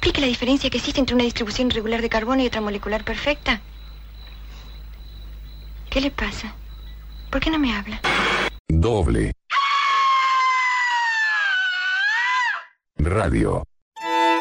explique la diferencia que existe entre una distribución irregular de carbono y otra molecular perfecta? ¿Qué le pasa? ¿Por qué no me habla? Doble Radio.